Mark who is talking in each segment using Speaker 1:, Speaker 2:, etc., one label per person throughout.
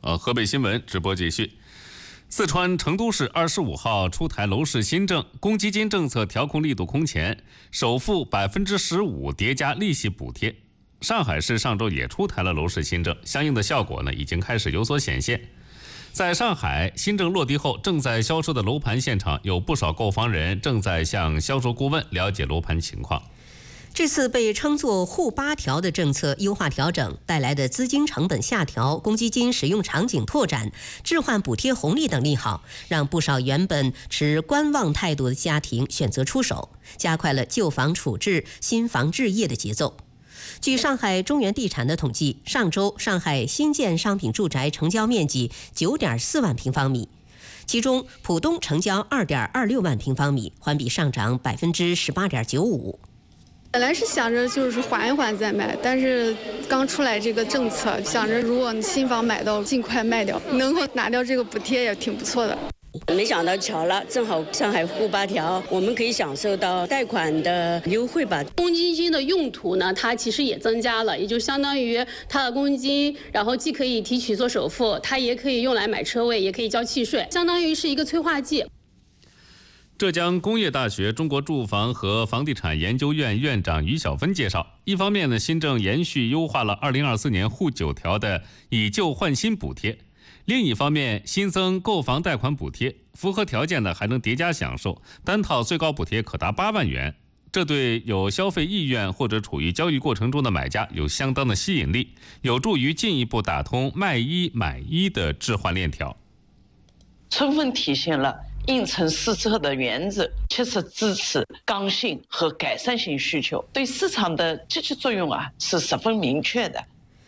Speaker 1: 河北新闻直播继续。四川成都市25号出台楼市新政，公积金政策调控力度空前，首付15%叠加利息补贴。上海市上周也出台了楼市新政，相应的效果呢已经开始有所显现。在上海，新政落地后，正在销售的楼盘现场有不少购房人正在向销售顾问了解楼盘情况。
Speaker 2: 这次被称作沪8条的政策优化调整带来的资金成本下调、公积金使用场景拓展、置换补贴红利等利好，让不少原本持观望态度的家庭选择出手，加快了旧房处置、新房置业的节奏。据上海中原地产的统计，上周上海新建商品住宅成交面积9.4万平方米，其中浦东成交2.26万平方米，环比上涨18.95%。
Speaker 3: 本来是想着就是缓一缓再卖，但是刚出来这个政策，想着如果新房买到尽快卖掉，能够拿掉这个补贴也挺不错的。
Speaker 4: 没想到巧了，正好上海沪8条，我们可以享受到贷款的优惠吧。
Speaker 5: 公积金的用途呢，它其实也增加了，也就相当于它的公积金，然后既可以提取做首付，它也可以用来买车位，也可以交契税，相当于是一个催化剂。
Speaker 1: 浙江工业大学中国住房和房地产研究院院长于小芬介绍，一方面呢，新政延续优化了2024年沪9条的以旧换新补贴。另一方面，新增购房贷款补贴，符合条件的还能叠加享受，单套最高补贴可达8万元。这对有消费意愿或者处于交易过程中的买家有相当的吸引力，有助于进一步打通卖一买一的置换链条，
Speaker 6: 充分体现了因城施策的原则，切实支持刚性和改善性需求，对市场的积极作用是十分明确的。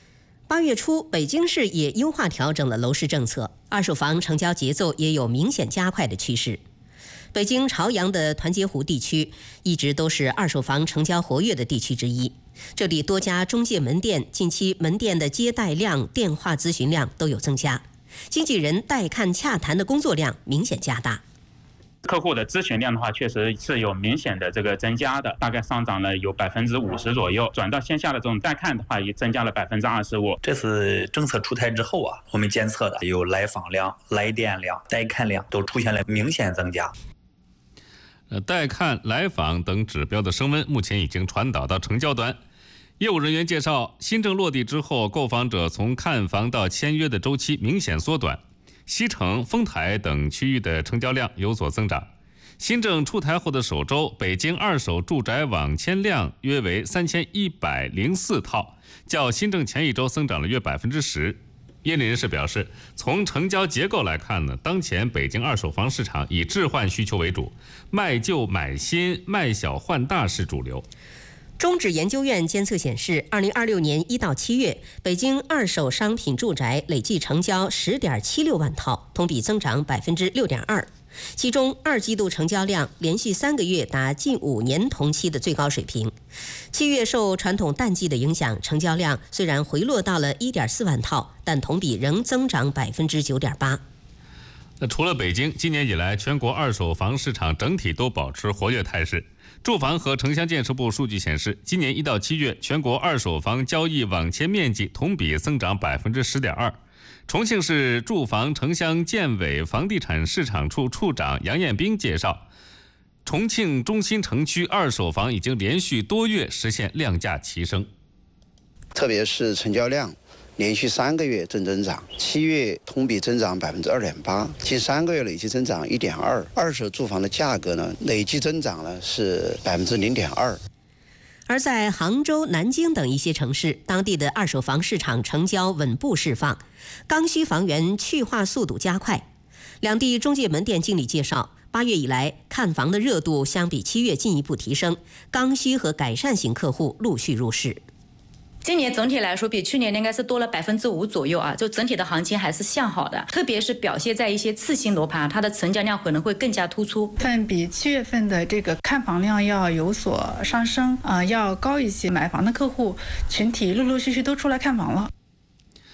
Speaker 2: 8月初，北京市也优化调整了楼市政策，二手房成交节奏也有明显加快的趋势。北京朝阳的团结湖地区一直都是二手房成交活跃的地区之一，这里多家中介门店近期门店的接待量、电话咨询量都有增加，经纪人带看洽谈的工作量明显加大。
Speaker 7: 客户的咨询量的话，确实是有明显的这个增加的，大概上涨了有50%左右。转到线下的这种带看的话，也增加了25%。
Speaker 8: 这次政策出台之后我们监测的有来访量、来电量、带看量都出现了明显增加。
Speaker 1: 带看、来访等指标的升温，目前已经传导到成交端。业务人员介绍，新政落地之后，购房者从看房到签约的周期明显缩短。西城、丰台等区域的成交量有所增长。新政出台后的首周，北京二手住宅网签量约为3104套，较新政前一周增长了约10%。业内人士表示，从成交结构来看呢，当前北京二手房市场以置换需求为主，卖旧买新、卖小换大是主流。
Speaker 2: 中指研究院监测显示，2026年1到7月，北京二手商品住宅累计成交10.76万套，同比增长6.2%。其中2季度成交量连续3个月达近5年同期的最高水平。7月受传统淡季的影响，成交量虽然回落到了1.4万套，但同比仍增长9.8%。
Speaker 1: 除了北京，今年以来全国二手房市场整体都保持活跃态势。住房和城乡建设部数据显示，今年1到7月，全国二手房交易网签面积同比增长10.2%。重庆市住房城乡建委房地产市场处处长杨彦兵介绍，重庆中心城区二手房已经连续多月实现量价齐升，
Speaker 9: 特别是成交量连续3个月正增长，7月同比增长2.8%，近3个月累计增长1.2%。二手住房的价格呢，累计增长呢是0.2%。
Speaker 2: 而在杭州、南京等一些城市，当地的二手房市场成交稳步释放，刚需房源去化速度加快。两地中介门店经理介绍，8月以来看房的热度相比7月进一步提升，刚需和改善型客户陆续入市。
Speaker 10: 今年总体来说比去年应该是多了5%左右就整体的行情还是向好的，特别是表现在一些次新楼盘，它的成交量可能会更加突出，
Speaker 11: 比7月份的这个看房量要有所上升要高一些，买房的客户群体陆陆续续都出来看房了。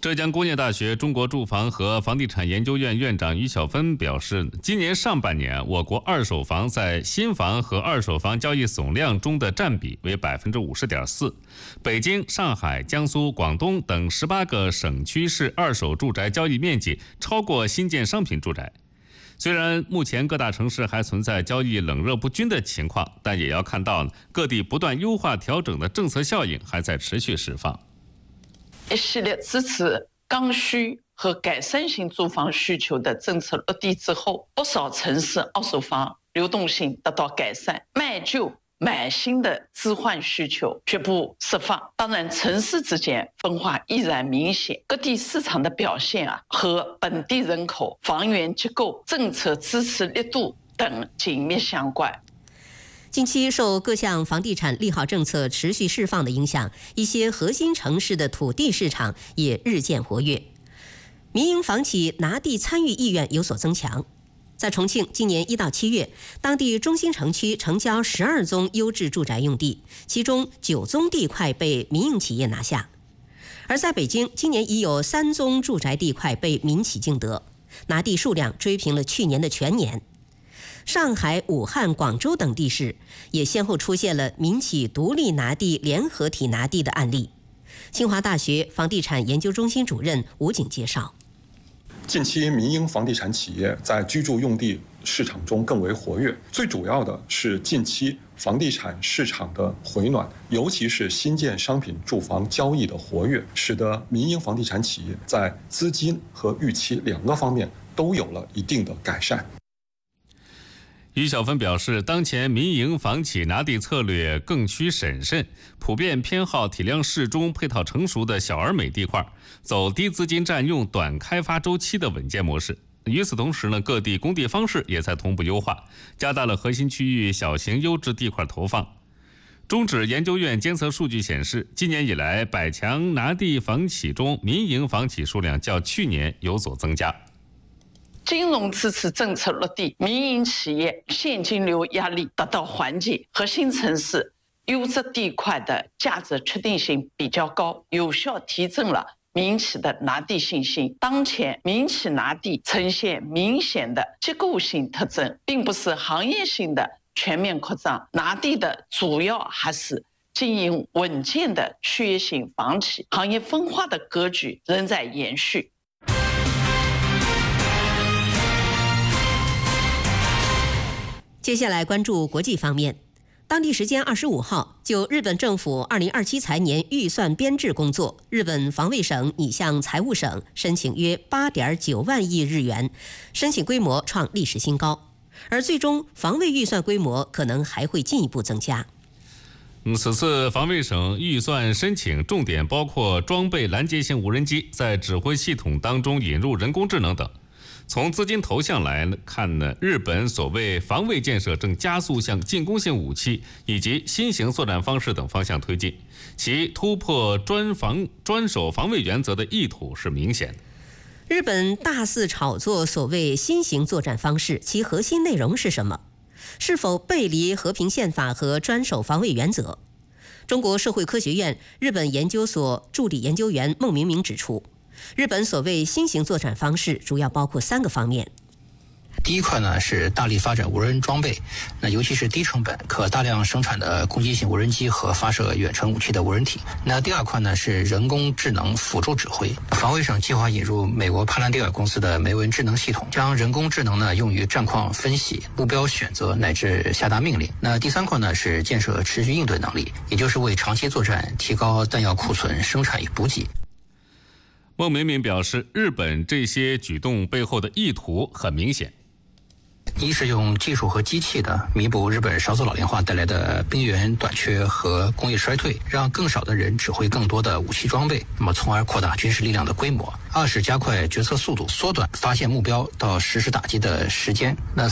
Speaker 1: 浙江工业大学中国住房和房地产研究院院长于小芬表示，今年上半年我国二手房在新房和二手房交易总量中的占比为 50.4%。北京、上海、江苏、广东等18个省区市二手住宅交易面积超过新建商品住宅。虽然目前各大城市还存在交易冷热不均的情况，但也要看到各地不断优化调整的政策效应还在持续释放。
Speaker 6: 一系列支持刚需和改善性住房需求的政策落地之后，不少城市二手房流动性得到改善，卖旧买新的置换需求逐步释放。当然，城市之间分化依然明显，各地市场的表现和本地人口、房源结构、政策支持力度等紧密相关。
Speaker 2: 近期受各项房地产利好政策持续释放的影响，一些核心城市的土地市场也日渐活跃，民营房企拿地参与意愿有所增强。在重庆，今年1到7月，当地中心城区成交12宗优质住宅用地，其中9宗地块被民营企业拿下。而在北京，今年已有3宗住宅地块被民企竞得，拿地数量追平了去年的全年。上海、武汉、广州等地市也先后出现了民企独立拿地、联合体拿地的案例。清华大学房地产研究中心主任吴景介绍，
Speaker 12: 近期民营房地产企业在居住用地市场中更为活跃，最主要的是近期房地产市场的回暖，尤其是新建商品住房交易的活跃，使得民营房地产企业在资金和预期2个方面都有了一定的改善。
Speaker 1: 于小芬表示，当前民营房企拿地策略更趋审慎，普遍偏好体量适中、配套成熟的小而美地块，走低资金占用、短开发周期的稳健模式。与此同时各地供地方式也在同步优化，加大了核心区域小型优质地块投放。中指研究院监测数据显示，今年以来100强拿地房企中，民营房企数量较去年有所增加。
Speaker 6: 金融支持政策落地，民营企业现金流压力得到缓解，核心城市优质地块的价值确定性比较高，有效提振了民企的拿地信心。当前民企拿地呈现明显的结构性特征，并不是行业性的全面扩张，拿地的主要还是经营稳健的区域性房企，行业分化的格局仍在延续。
Speaker 2: 接下来关注国际方面。当地时间25号，就日本政府2027财年预算编制工作，日本防卫省拟向财务省申请约8.9万亿日元，申请规模创历史新高，而最终防卫预算规模可能还会进一步增加。
Speaker 1: 此次防卫省预算申请重点包括装备拦截型无人机，在指挥系统当中引入人工智能等。从资金投向来看日本所谓防卫建设正加速向进攻性武器以及新型作战方式等方向推进，其突破专守防卫原则的意图是明显的。
Speaker 2: 日本大肆炒作所谓新型作战方式，其核心内容是什么？是否背离和平宪法和专守防卫原则？中国社会科学院日本研究所助理研究员孟明明指出，日本所谓新型作战方式主要包括3个方面。
Speaker 13: 第一块呢是大力发展无人装备，那尤其是低成本可大量生产的攻击性无人机和发射远程武器的无人体。那第2块呢是人工智能辅助指挥，防卫省计划引入美国帕兰蒂尔公司的梅文智能系统，将人工智能呢用于战况分析、目标选择乃至下达命令。那第3块呢是建设持续应对能力，也就是为长期作战提高弹药库存、生产与补给。
Speaker 1: 孟明明表示，日本这些举动背后的意图很明显。
Speaker 13: 一是用技术和机器的弥补日本少子老龄化带来的兵源短缺和工业衰退，让更少的人指挥更多的武器装备，那么从而扩大军事力量的规模。2是加快决策速度，缩短发现目标到实施打击的时间。那